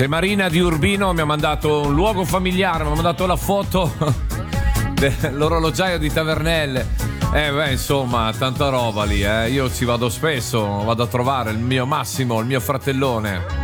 Se Marina di Urbino mi ha mandato un luogo familiare, mi ha mandato la foto dell'orologiaio di Tavernelle. Insomma, tanta roba lì, Io ci vado spesso, vado a trovare il mio Massimo, il mio fratellone.